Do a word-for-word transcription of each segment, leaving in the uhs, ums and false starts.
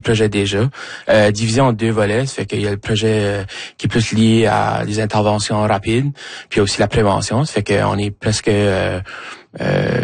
projet déjà, euh, divisé en deux volets. Ça fait qu'il y a le projet euh, qui est plus lié à des interventions rapides, puis aussi la prévention. Ça fait qu'on est presque euh, euh,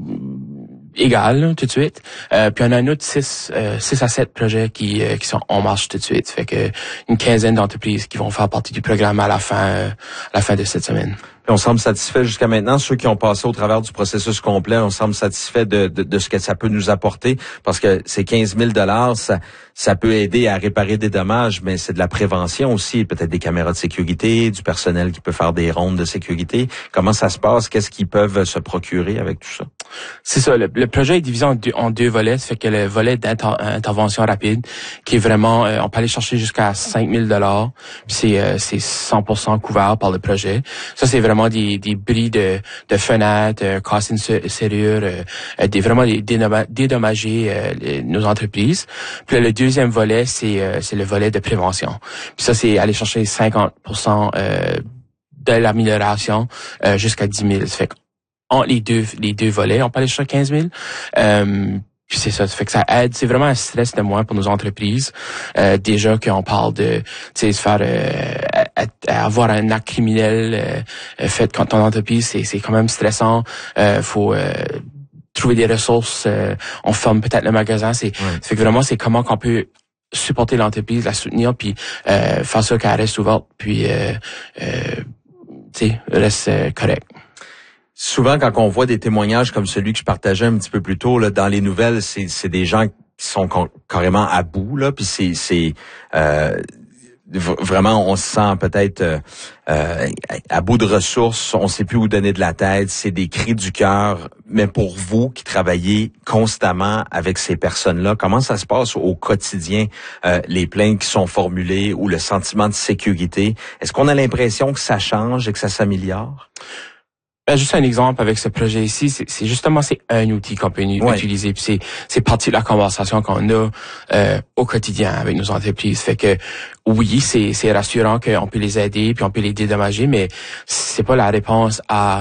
égal là, tout de suite. Euh, puis on a un autre six, euh, six à sept projets qui, euh, qui sont en marche tout de suite. Ça fait que une quinzaine d'entreprises qui vont faire partie du programme à la fin, euh, à la fin de cette semaine. On semble satisfait jusqu'à maintenant. Ceux qui ont passé au travers du processus complet, on semble satisfait de, de, de ce que ça peut nous apporter, parce que ces quinze mille dollars, ça, ça peut aider à réparer des dommages, mais c'est de la prévention aussi, peut-être des caméras de sécurité, du personnel qui peut faire des rondes de sécurité. Comment ça se passe? Qu'est-ce qu'ils peuvent se procurer avec tout ça? C'est ça. Le, le projet est divisé en deux, en deux volets. Ça fait que le volet d'intervention rapide, qui est vraiment, euh, on peut aller chercher jusqu'à cinq mille dollars. Puis c'est, euh, c'est cent pour cent couvert par le projet. Ça, c'est vraiment des, des bris de, de fenêtres, euh, casser une serrure, euh, des vraiment des dédommager euh, les, nos entreprises. Puis là, le deuxième volet, c'est, euh, c'est le volet de prévention. Puis ça, c'est aller chercher cinquante pour cent euh, de l'amélioration euh, jusqu'à dix mille. Ça fait entre les deux, les deux volets, on peut aller chercher quinze mille. Euh, Puis c'est ça, ça fait que ça aide. C'est vraiment un stress de moins pour nos entreprises. Euh, déjà qu'on parle de, tu sais, se faire euh, à, à avoir un acte criminel euh, fait contre ton entreprise, c'est c'est quand même stressant. Euh, faut euh, trouver des ressources. Euh, on ferme peut-être le magasin. C'est, ouais. Ça fait que vraiment c'est comment qu'on peut supporter l'entreprise, la soutenir, puis euh, faire ça qu'elle reste ouverte, puis euh, euh, tu sais, reste euh, correct. Souvent, quand on voit des témoignages comme celui que je partageais un petit peu plus tôt là, dans les nouvelles, c'est, c'est des gens qui sont con- carrément à bout, là, puis c'est, c'est euh, v- vraiment, on se sent peut-être euh, euh, à bout de ressources, on sait plus où donner de la tête, c'est des cris du cœur. Mais pour vous qui travaillez constamment avec ces personnes-là, comment ça se passe au quotidien, euh, les plaintes qui sont formulées ou le sentiment de sécurité? Est-ce qu'on a l'impression que ça change et que ça s'améliore? Ben, juste un exemple avec ce projet ici, c'est, c'est justement c'est un outil qu'on peut ouais. utiliser, puis c'est c'est partie de la conversation qu'on a euh, au quotidien avec nos entreprises. Fait que oui, c'est c'est rassurant qu'on peut les aider, puis on peut les dédommager, mais c'est pas la réponse à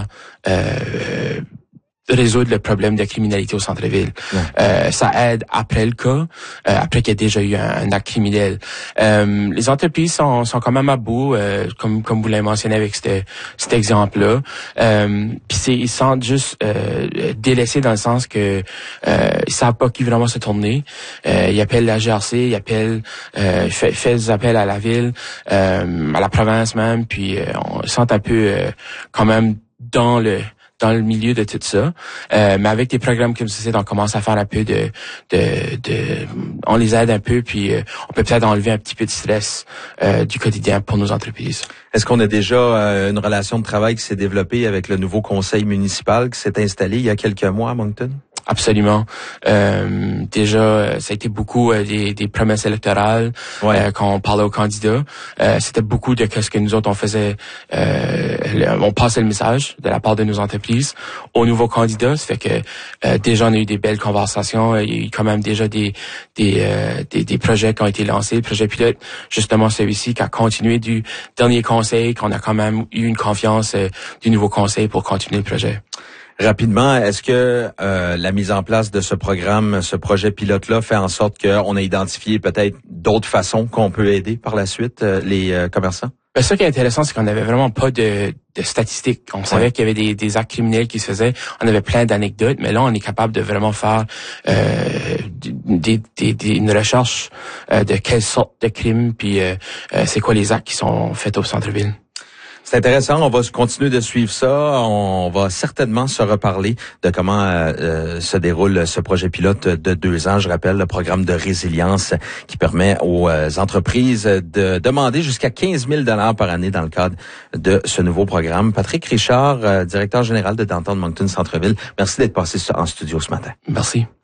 euh, résoudre le problème de criminalité au centre-ville. Ouais. Euh, ça aide après le cas, euh, après qu'il y a déjà eu un, un acte criminel. Euh, les entreprises sont, sont quand même à bout, euh, comme comme vous l'avez mentionné avec cet, cet exemple-là. Euh, Puis c'est ils sentent juste euh, délaissés dans le sens que euh, ils savent pas qui vraiment se tourner. Euh, ils appellent la G R C, ils appellent, euh, fait, fait des appels à la ville, euh, à la province même, puis euh, on se sent un peu euh, quand même dans le dans le milieu de tout ça. Euh, mais avec des programmes comme ça, on commence à faire un peu de, de, de on les aide un peu, puis euh, on peut peut-être enlever un petit peu de stress euh, du quotidien pour nos entreprises. Est-ce qu'on a déjà euh, une relation de travail qui s'est développée avec le nouveau conseil municipal qui s'est installé il y a quelques mois à Moncton? Absolument. Euh, déjà, ça a été beaucoup euh, des, des promesses électorales ouais. euh, quand on parlait aux candidats. Euh, c'était beaucoup de ce que nous autres on faisait. Euh, le, on passait le message de la part de nos entreprises aux nouveaux candidats. Ça fait que euh, déjà on a eu des belles conversations. Il y a eu quand même déjà des des, euh, des des projets qui ont été lancés. Le projet pilote, justement celui-ci, qui a continué du dernier conseil, qu'on a quand même eu une confiance euh, du nouveau conseil pour continuer le projet. Rapidement, est-ce que euh, la mise en place de ce programme, ce projet pilote-là, fait en sorte qu'on a identifié peut-être d'autres façons qu'on peut aider par la suite euh, les euh, commerçants? Ben, ce qui est intéressant, c'est qu'on n'avait vraiment pas de, de statistiques. On savait ouais. qu'il y avait des, des actes criminels qui se faisaient. On avait plein d'anecdotes, mais là, on est capable de vraiment faire euh, des, des, des, une recherche euh, de quelle sorte de crimes, puis euh, euh, c'est quoi les actes qui sont faits au centre-ville. C'est intéressant, on va continuer de suivre ça. On va certainement se reparler de comment euh, se déroule ce projet pilote de deux ans. Je rappelle le programme de résilience qui permet aux euh, entreprises de demander jusqu'à quinze mille dollars par année dans le cadre de ce nouveau programme. Patrick Richard, euh, directeur général de Downtown Moncton Centre-Ville, merci d'être passé en studio ce matin. Merci.